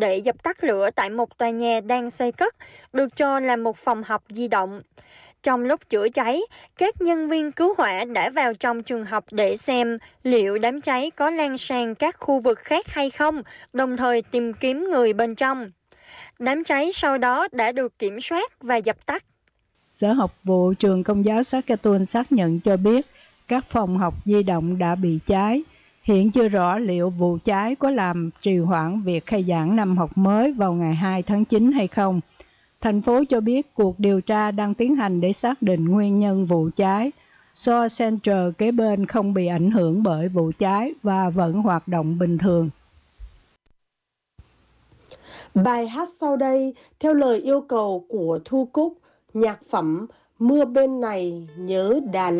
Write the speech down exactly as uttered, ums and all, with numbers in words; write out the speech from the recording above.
để dập tắt lửa tại một tòa nhà đang xây cất, được cho là một phòng học di động. Trong lúc chữa cháy, các nhân viên cứu hỏa đã vào trong trường học để xem liệu đám cháy có lan sang các khu vực khác hay không, đồng thời tìm kiếm người bên trong. Đám cháy sau đó đã được kiểm soát và dập tắt. Sở Học vụ trường Công giáo Saskatoon xác nhận cho biết các phòng học di động đã bị cháy. Hiện chưa rõ liệu vụ cháy có làm trì hoãn việc khai giảng năm học mới vào ngày hai tháng chín hay không. Thành phố cho biết cuộc điều tra đang tiến hành để xác định nguyên nhân vụ cháy. Shaw Center kế bên không bị ảnh hưởng bởi vụ cháy và vẫn hoạt động bình thường. Bài hát sau đây theo lời yêu cầu của Thu Cúc, nhạc phẩm Mưa Bên Này Nhớ Đà Lạt.